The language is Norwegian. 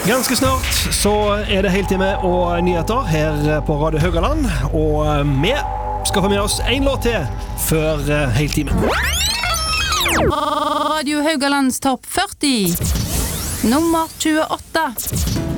Ganske snart så det heltime og nyheter her på Radio Haugaland, og vi skal få med oss en låt til før heltime. Radio Haugalands topp 40 nummer 28.